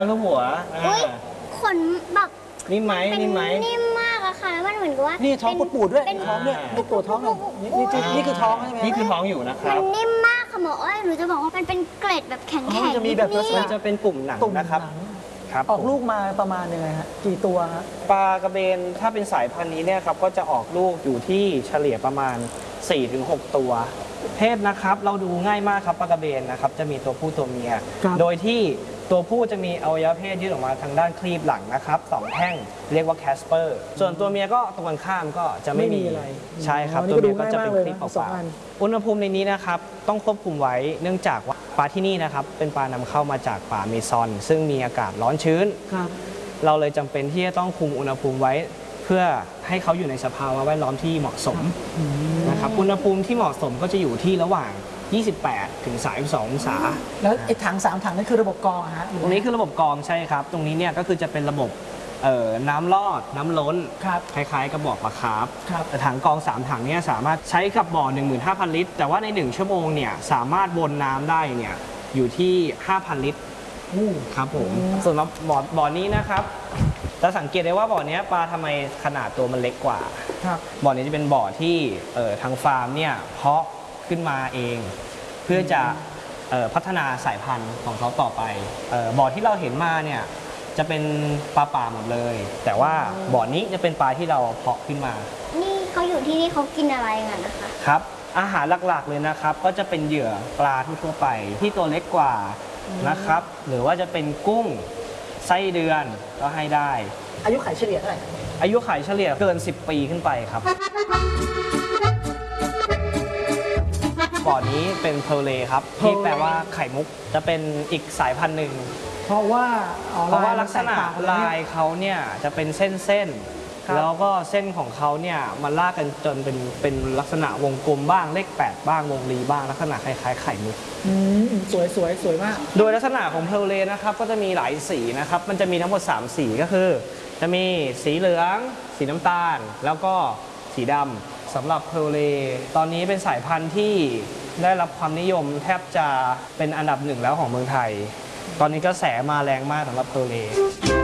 ลูกหัวขนแบบนิ่มไหมนิ่มไหมนิ่มมากอะค่ะแล้วมันเหมือนกับว่านี่ท้องปูดๆด้วยท้องด้วยนี่ตัวท้องเลยนี่คือท้องใช่ไหมนี่คือท้องอยู่นะครัมับนนิ่มมากค่ะหมอหนูจะบอกว่ามันเป็นเกล็ดแบบแข็งๆจะมีแบบลักษมัณะนจะเป็นกลุ่มหนังนะครับครับออกลูกมาประมาณยังไงฮะกี่ตัวฮะปลากระเบนถ้าเป็นสายพันธุ์นี้เนี่ยครับก็จะออกลูกอยู่ที่เฉลี่ยประมาณ 4-6 ตัวเพศนะครับเราดูง่ายมากครับปลากระเบนนะครับจะมีตัวผู้ตัวเมียโดยที่ตัวผู้จะมีอวัยวะเพศยื่นออกมาทางด้านคลีบหลังนะครับ2แท่งเรียกว่าแคสเปอร์ส่วนตัวเมียก็ตรงกันข้ามก็จะไม่มีอะไรใช่ครับตัวเมียก็จะเป็นคลีบเปล่าๆอุณหภูมิในนี้นะครับต้องควบคุมไว้เนื่องจากว่าปลาที่นี่นะครับเป็นปลานำเข้ามาจากป่าเมซอนซึ่งมีอากาศร้อนชื้นเราเลยจำเป็นที่จะต้องคุมอุณหภูมิไว้เพื่อให้เขาอยู่ในสภาวะแวดล้อมที่เหมาะสมนะครับอุณหภูมิที่เหมาะสมก็จะอยู่ที่ระหว่าง28 ถึง 32 องศาแล้วไอ้ถัง3 ถังนั่นคือระบบกรองฮะตรงนี้คือระบบกรองใช่ครับตรงนี้เนี่ยก็คือจะเป็นระบบน้ำลอดน้ำล้นคล้ายๆกับบ่อปลาคาร์ฟแต่ถังกรอง3 ถังเนี่ยสามารถใช้กับบ่อ 15,000 ลิตรแต่ว่าใน1ชั่วโมงเนี่ยสามารถวนน้ำได้เนี่ยอยู่ที่ 5,000 ลิตรครับผมส่วนบ่อนี้นะครับจะสังเกตได้ว่าบ่อนี้ปลาทำไมขนาดตัวมันเล็กกว่าบ่อนี้จะเป็นบ่อที่ทางฟาร์มเนี่ยเพาะขึ้นมาเองเพื่อจะพัฒนาสายพันธุ์ของเขาต่อไปบ่อที่เราเห็นมาเนี่ยจะเป็นปลาป่าหมดเลยแต่ว่าบ่อนี้จะเป็นปลาที่เราเพาะขึ้นมานี่เขาอยู่ที่นี่เขากินอะไรกันนะคะครับอาหารหลักๆเลยนะครับก็จะเป็นเหยื่อปลาทั่วไปที่ตัวเล็กกว่านะครับหรือว่าจะเป็นกุ้งไส้เดือนก็ให้ได้อายุขัยเฉลี่ยเท่าไหร่อายุขัยเฉลี่ยเกิน10 ปีขึ้นไปครับบ่อนี้เป็นเพลเลครับที่แปลว่าไข่มุกจะเป็นอีกสายพันธุ์หนึ่งเพราะว่าลักษณะลายเขาเนี่ยจะเป็นเส้นๆแล้วก็เส้นของเขาเนี่ยมันลากกันจนเป็นลักษณะวงกลมบ้างเลข8บ้างวงรีบ้างลักษณะคล้ายๆไข่มุกสวยมากโดยลักษณะของเพลเลนะครับก็จะมีหลายสีนะครับมันจะมีทั้งหมด3สีก็คือจะมีสีเหลืองสีน้ำตาลแล้วก็สีดำสำหรับเพลเลตอนนี้เป็นสายพันธุ์ที่ได้รับความนิยมแทบจะเป็นอันดับ1แล้วของเมืองไทยตอนนี้กระแสมาแรงมากสำหรับเพลเล